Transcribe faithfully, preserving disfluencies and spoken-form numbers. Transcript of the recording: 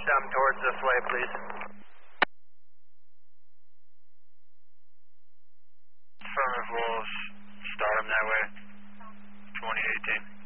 them towards this way, please. Affirmative, we'll start them that way. twenty eighteen.